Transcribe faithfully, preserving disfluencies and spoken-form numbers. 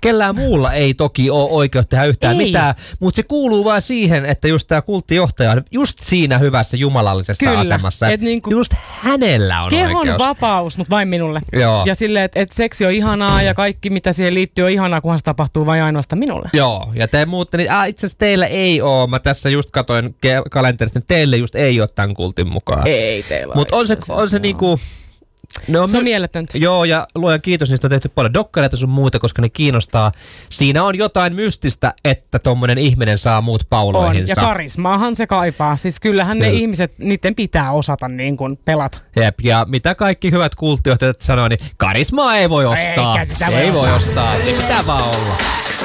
Kellään muulla ei toki ole oikeutta tehdä yhtään ei. mitään, mutta se kuuluu vaan siihen, että just tämä kulttijohtaja on just siinä hyvässä jumalallisessa Kyllä. asemassa. Et niinku just hänellä on kehon oikeus. vapaus, mutta vain minulle. Joo. Ja silleen, että et seksi on ihanaa ja kaikki mitä siihen liittyy on ihanaa, kunhan se tapahtuu vain ainoastaan minulle. Joo, ja te muutte, niin ah, itse asiassa teillä ei ole. Mä tässä just katoin ke- kalenterista, niin teille just ei ole tämän kultin mukaan. Ei teillä. Mutta on se, on se niinku... Ne on se on mieletöntä. Joo, ja luojan kiitos, niistä on tehty paljon dokkareita sun muuta, koska ne kiinnostaa. Siinä on jotain mystistä, että tommonen ihminen saa muut pauloihinsa. On, ja karismaahan se kaipaa. Siis kyllähän Kyllä. ne ihmiset, niiden pitää osata niin kuin pelata. Jep, ja mitä kaikki hyvät kulttijohtajat sanoo, niin karismaa ei voi ostaa. Eikä sitä voi ei ostaa. voi ostaa, se pitää vaan olla.